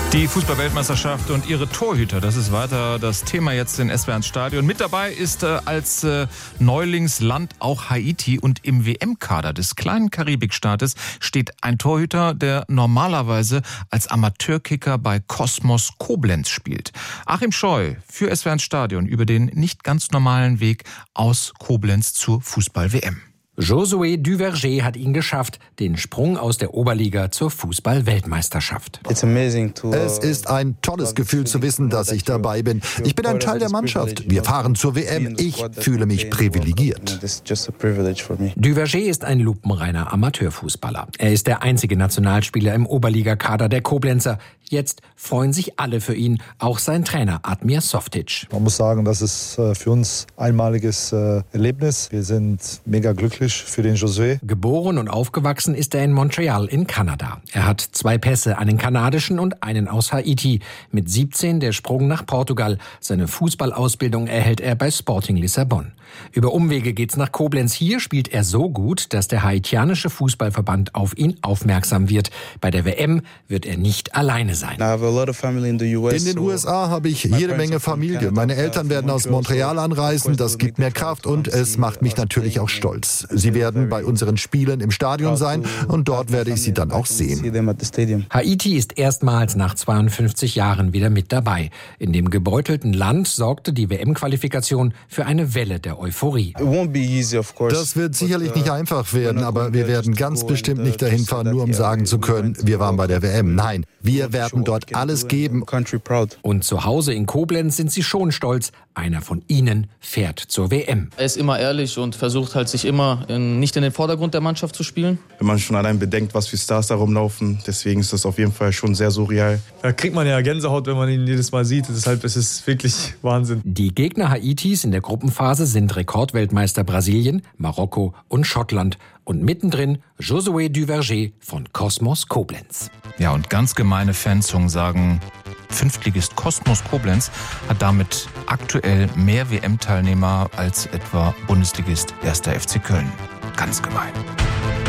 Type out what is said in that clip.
Die Fußball-Weltmeisterschaft und ihre Torhüter, das ist weiter das Thema jetzt in SWR Stadion. Mit dabei ist als Neulingsland auch Haiti und im WM-Kader des kleinen Karibikstaates steht ein Torhüter, der normalerweise als Amateurkicker bei Kosmos Koblenz spielt. Achim Scheu für SWR Stadion über den nicht ganz normalen Weg aus Koblenz zur Fußball-WM. Josué Duverger hat ihn geschafft, den Sprung aus der Oberliga zur Fußball-Weltmeisterschaft. Es ist ein tolles Gefühl zu wissen, dass ich dabei bin. Ich bin ein Teil der Mannschaft. Wir fahren zur WM. Ich fühle mich privilegiert. Duverger ist ein lupenreiner Amateurfußballer. Er ist der einzige Nationalspieler im Oberligakader der Koblenzer. Jetzt freuen sich alle für ihn, auch sein Trainer Admir Softic. Man muss sagen, das ist für uns ein einmaliges Erlebnis. Wir sind mega glücklich für den Josué. Geboren und aufgewachsen ist er in Montreal in Kanada. Er hat 2 Pässe, einen kanadischen und einen aus Haiti. Mit 17 der Sprung nach Portugal. Seine Fußballausbildung erhält er bei Sporting Lissabon. Über Umwege geht's nach Koblenz. Hier spielt er so gut, dass der haitianische Fußballverband auf ihn aufmerksam wird. Bei der WM wird er nicht alleine sein. In den USA habe ich jede Menge Familie. Meine Eltern werden aus Montreal anreisen. Das gibt mir Kraft und es macht mich natürlich auch stolz. Sie werden bei unseren Spielen im Stadion sein und dort werde ich sie dann auch sehen. Haiti ist erstmals nach 52 Jahren wieder mit dabei. In dem gebeutelten Land sorgte die WM-Qualifikation für eine Welle der Euphorie. Das wird sicherlich nicht einfach werden, aber wir werden ganz bestimmt nicht dahin fahren, nur um sagen zu können, wir waren bei der WM. Nein, wir werden dort alles geben. Und zu Hause in Koblenz sind sie schon stolz. Einer von ihnen fährt zur WM. Er ist immer ehrlich und versucht halt sich immer nicht in den Vordergrund der Mannschaft zu spielen. Wenn man schon allein bedenkt, was für Stars da rumlaufen, deswegen ist das auf jeden Fall schon sehr surreal. Da kriegt man ja Gänsehaut, wenn man ihn jedes Mal sieht. Deshalb ist es wirklich Wahnsinn. Die Gegner Haitis in der Gruppenphase sind Rekordweltmeister Brasilien, Marokko und Schottland. Und mittendrin Josué Duverger von Kosmos Koblenz. Ja, und ganz gemeine Fanzungen sagen, Fünftligist Kosmos Koblenz hat damit aktuell mehr WM-Teilnehmer als etwa Bundesligist 1. FC Köln. Ganz gemein.